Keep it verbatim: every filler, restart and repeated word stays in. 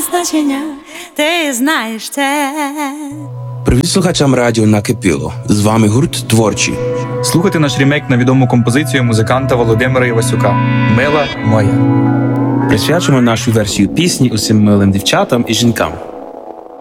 значення, ти знаєш це. Привіт слухачам радіо Накипіло. З вами гурт Творчі. Слухайте наш ремейк на відому композицію музиканта Володимира Івасюка «Мила моя». Присвячуємо нашу версію пісні усім милим дівчатам і жінкам.